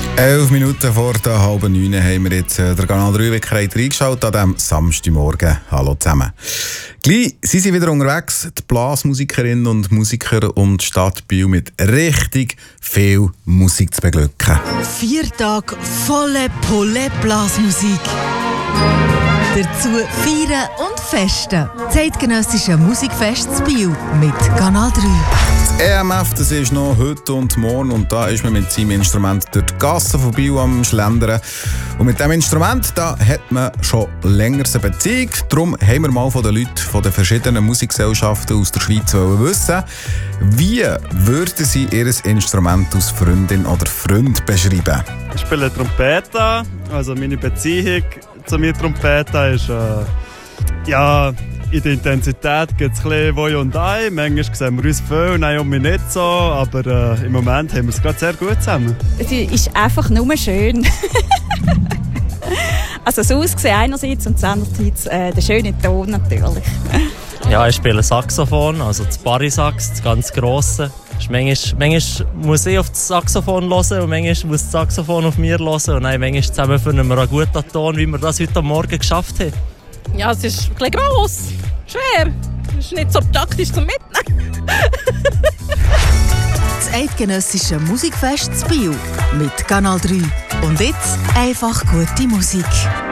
11 Minuten vor der halben 9 haben wir jetzt der Kanal 3 Wecker reingeschaut an diesem Samstagmorgen. Hallo zusammen. Gleich sind sie wieder unterwegs, die Blasmusikerinnen und Musiker, um die Stadt Biel mit richtig viel Musik zu beglücken. 4 Tage volle Pulle Blasmusik. Dazu feiern und festen. Das eidgenössische Musikfest zu Biel mit Kanal 3. Das EMF, das ist noch heute und morgen und da ist man mit seinem Instrument durch die Gassen von Biel am Schlendern. Und mit diesem Instrument da hat man schon länger eine Beziehung. Darum haben wir mal von den Leuten von den verschiedenen Musikgesellschaften aus der Schweiz wissen, wie würden sie ihr Instrument als Freundin oder Freund beschreiben? Ich spiele Trompete, also meine Beziehung zu mir Trompete ist in der Intensität gibt es ein bisschen Woi und Ei. Manchmal sehen wir uns viel, nein, mich nicht so, aber im Moment haben wir es gerade sehr gut zusammen. Sie ist einfach nur schön. Also das Aussehen einerseits und andererseits der schöne Ton natürlich. Ja, ich spiele Saxophon, also das Barisax, das ganz grosse. Manchmal muss ich auf das Saxophon hören und manchmal muss das Saxophon auf mir hören. Und dann manchmal zusammen finden wir einen guten Ton, wie wir das heute Morgen geschafft haben. Ja, es ist ein bisschen gross, schwer. Es ist nicht so praktisch zum Mitnehmen. Das eidgenössische Musikfest zu Biel mit Kanal 3. Und jetzt einfach gute Musik.